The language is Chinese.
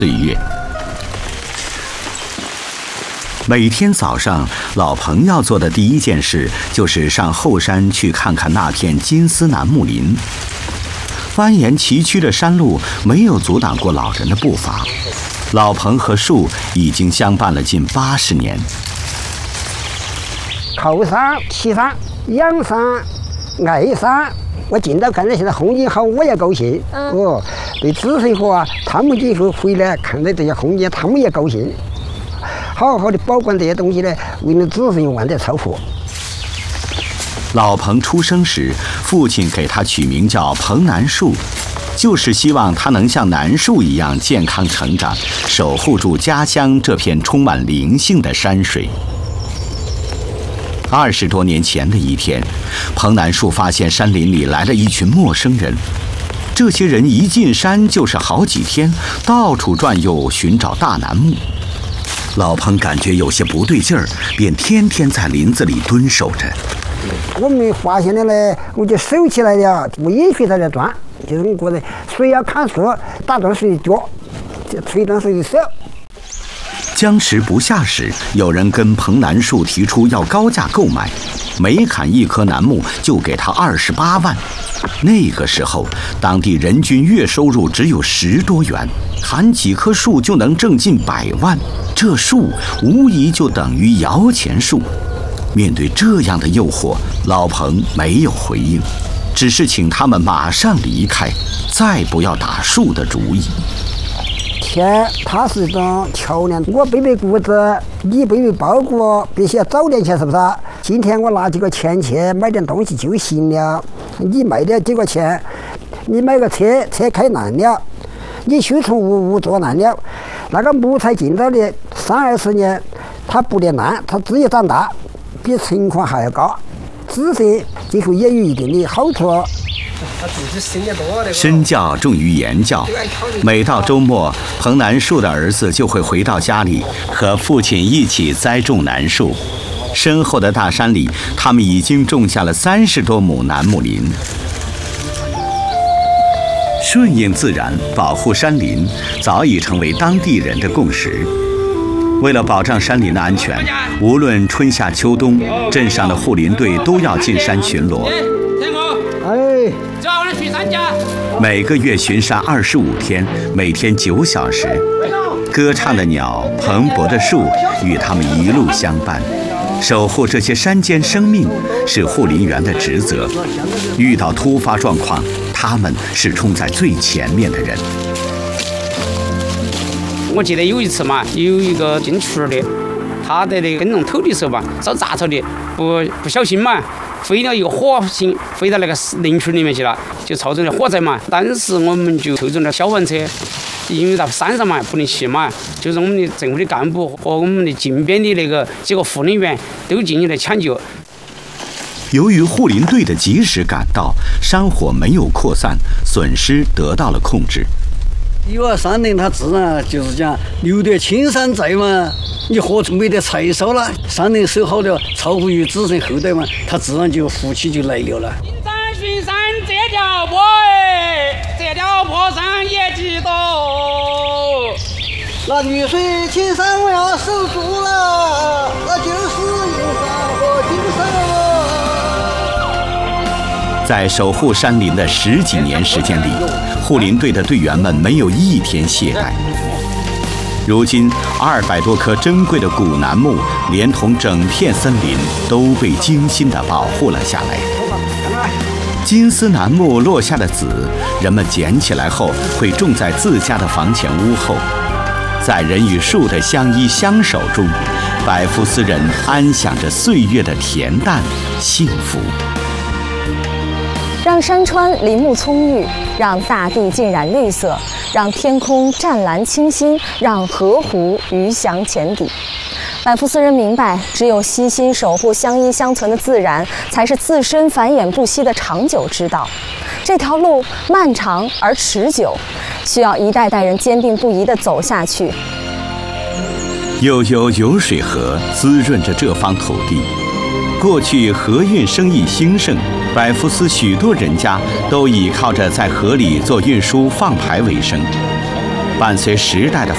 岁月。每天早上，老彭要做的第一件事就是上后山去看看那片金丝楠木林。蜿蜒崎岖的山路没有阻挡过老人的步伐，老彭和树已经相伴了近80年。 靠山、骑山、养山、爱山，我见到看到现在风景好，我也高兴。对子孙和他们以后回来看到这些风景，他们也高兴。好好的保管这些东西呢，为了子孙万代超福。 老彭出生时，父亲给他取名叫彭楠树，就是希望他能像楠树一样健康成长，守护住家乡这片充满灵性的山水。20多年前的一天，彭楠树发现山林里来了一群陌生人。这些人一进山就是好几天，到处转悠寻找大楠木。老彭感觉有些不对劲儿，便天天在林子里蹲守着。 我们发现了呢，我就收起来了，我也去在那转，就是我觉得谁要砍树，打断谁的脚，就吹断谁的手。 僵持不下时，有人跟彭楠树提出要高价购买，每砍一棵楠木就给他28万。那个时候，当地人均月收入只有10多元，砍几棵树就能挣近100万，这树无疑就等于摇钱树。面对这样的诱惑，老彭没有回应，只是请他们马上离开，再不要打树的主意。 钱它是一种桥梁，我背背谷子，你背背包裹，必须要早点钱，是不是？今天我拿几个钱去买点东西就行了，你卖点几个钱，你买个车，车开烂了，你修从屋做烂了，那个木材进到的30-20年，它不得烂，它自己长大，比情况还要高，子孙今后也有一定的好处。 身教重于言教，每到周末，彭楠树的儿子就会回到家里，和父亲一起栽种楠树。身后的大山里，他们已经种下了30多亩楠木林。顺应自然，保护山林，早已成为当地人的共识。为了保障山林的安全，无论春夏秋冬，镇上的护林队都要进山巡逻。每个月巡山25天，每天9小时。歌唱的鸟，蓬勃的树，与他们一路相伴。守护这些山间生命是护林员的职责。遇到突发状况，他们是冲在最前面的人。 我记得有一次嘛，有一个进村的，他在那耕种土的时候嘛，烧杂草的，不小心嘛，飞了一个火星，飞到那个林区里面去了，就造成了火灾嘛。当时我们就凑着了消防车，因为到山上嘛不能骑嘛，就是我们的政府的干部和我们的近边的那个几个护林员都进行了抢救。 由于护林队的及时赶到，山火没有扩散，损失得到了控制。 因为山林它自然就是讲留得青山在嘛，你何处没得柴烧了？山林守好了，超乎于子孙后代嘛，它自然就福气就来了了。 巡山这条坡上也几多。 那雨水青山我要守住了，那就是银山和金山。 在守护山林的10几年时间里，护林队的队员们没有一天懈怠。如今200多棵珍贵的古楠木，连同整片森林都被精心地保护了下来。金丝楠木落下的籽，人们捡起来后会种在自家的房前屋后。在人与树的相依相守中，百福斯人安享着岁月的恬淡幸福。 让山川林木葱郁，让大地浸染绿色，让天空湛蓝清新，让河湖鱼翔浅底。百福斯人明白，只有悉心守护相依相存的自然，才是自身繁衍不息的长久之道。这条路漫长而持久，需要一代代人坚定不移地走下去。 悠悠有水河滋润着这方土地。过去河运生意兴盛，百福斯许多人家都倚靠着在河里做运输放排为生。伴随时代的